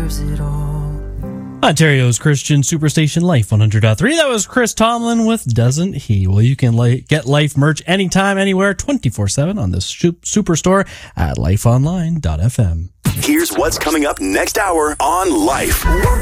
deserves it all. Ontario's Christian Superstation Life 100.3. That was Chris Tomlin with Doesn't He? Well, you can get Life merch anytime, anywhere, 24/7 on the Superstore at lifeonline.fm. Here's what's coming up next hour on Life.